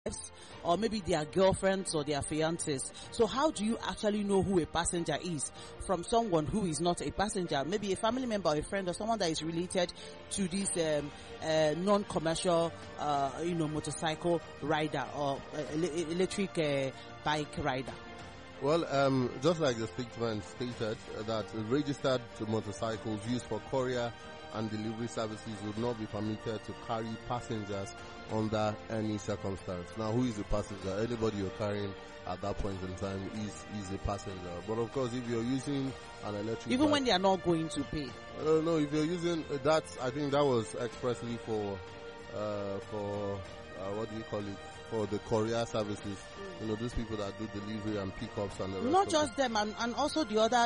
or maybe their girlfriends or their fiancés. So how do you actually know who a passenger is from someone who is not a passenger? Maybe a family member or a friend or someone that is related to this non-commercial, motorcycle rider or electric bike rider. Well, just like the statement stated, that registered motorcycles used for courier and delivery services would not be permitted to carry passengers under any circumstance. Now, who is a passenger? Anybody you're carrying at that point in time is a passenger. But of course, if you're using an electric even bike, when they are not going to pay. No, if you're using that, I think that was expressly for what do you call it? For the courier services, those people that do delivery and pickups and the rest. Not just them, and also the other,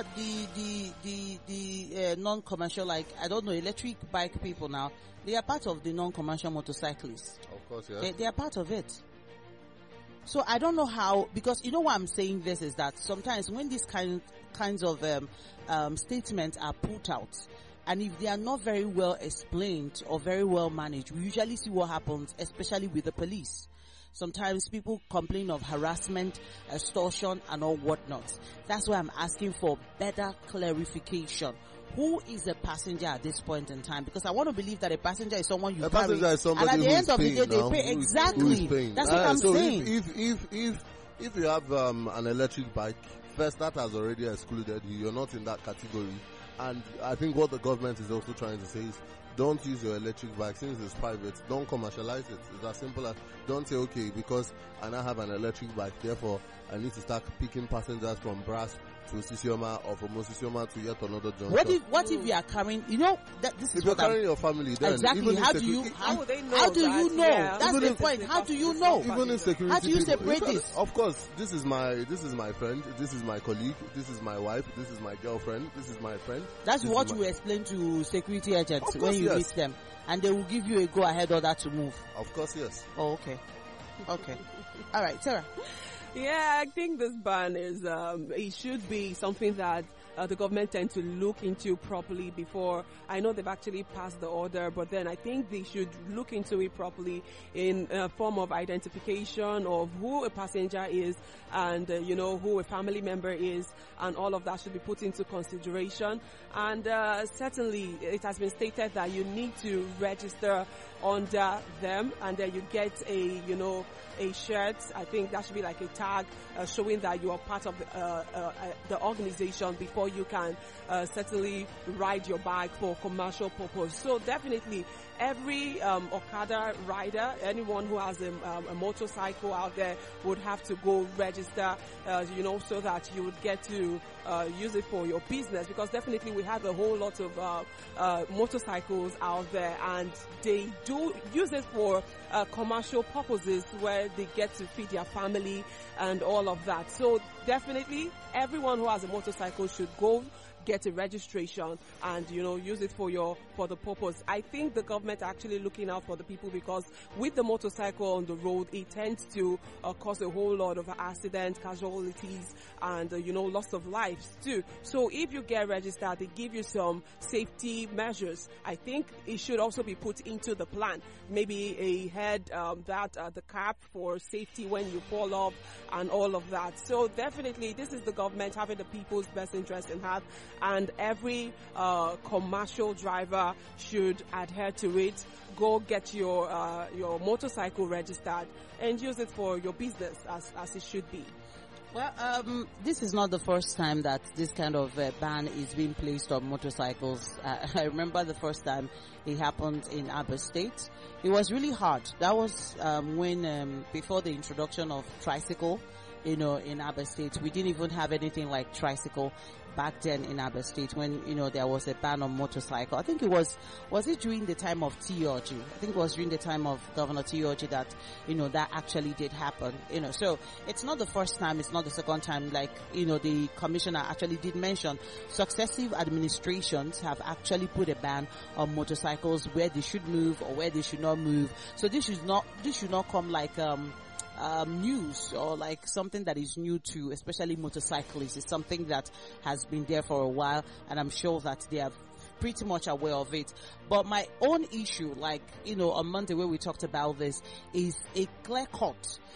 the non-commercial, like, I don't know, electric bike people now, they are part of the non-commercial motorcyclists. Of course, yeah. They are part of it. So I don't know how, because why I'm saying this is that sometimes when these kinds of statements are put out, and if they are not very well explained or very well managed, we usually see what happens, especially with the police. Sometimes people complain of harassment, extortion, and all whatnot. That's why I'm asking for better clarification. Who is a passenger at this point in time? Because I want to believe that a passenger is someone you carry. Passenger is somebody and at the end of the day, now. they pay. Exactly. That's what I'm saying. If you have an electric bike, first, that has already excluded you. You're not in that category. And I think what the government is also trying to say is, don't use your electric bike since it's private. Don't commercialize it. It's as simple as, don't say, okay, because I now have an electric bike, therefore I need to start picking passengers from Brass to Sisioma or from Sisioma to yet another junction. What if you are carrying, this is if you're carrying your family, then exactly. How do you know? Yeah. That's the point. How do you know? Even in security, how do you separate this? Of course, this is my friend, this is my colleague, this is my wife, this is my girlfriend, this is my friend. That's what you explain to security agents when you meet them, and they will give you a go ahead order to move. Of course, yes. Oh, okay. All right, Sarah. Yeah, I think this ban is, it should be something that the government tend to look into properly before. I know they've actually passed the order, but then I think they should look into it properly in a form of identification of who a passenger is and, who a family member is, and all of that should be put into consideration. And certainly it has been stated that you need to register under them, and then you get a shirt. I think that should be like a tag showing that you are part of the organization before you can certainly ride your bike for commercial purpose. So definitely every Okada rider, anyone who has a motorcycle out there would have to go register, so that you would get to use it for your business, because definitely we have a whole lot of motorcycles out there, and they do use it for commercial purposes where they get to feed their family and all of that. So definitely everyone who has a motorcycle should go get a registration and use it for the purpose. I think the government are actually looking out for the people, because with the motorcycle on the road, it tends to cause a whole lot of accidents, casualties, and loss of lives too. So if you get registered, they give you some safety measures. I think it should also be put into the plan. Maybe a head the cap for safety when you fall off and all of that. So definitely this is the government having the people's best interest in heart, and every commercial driver should adhere to it. Go get your motorcycle registered and use it for your business as it should be. Well, this is not the first time that this kind of ban is being placed on motorcycles. I remember the first time it happened in Abba State. It was really hard. That was when before the introduction of tricycle, in Abba State. We didn't even have anything like tricycle back then in Abba State when, there was a ban on motorcycle. I think it was it during the time of T.O.G.? I think it was during the time of Governor T.O.G. that, that actually did happen. So it's not the first time, it's not the second time, like, the commissioner actually did mention successive administrations have actually put a ban on motorcycles where they should move or where they should not move. So this should not come like, news or like something that is new to especially motorcyclists. It's something that has been there for a while, and I'm sure that they have pretty much aware of it. But my own issue, like, on Monday where we talked about this, is a clear cut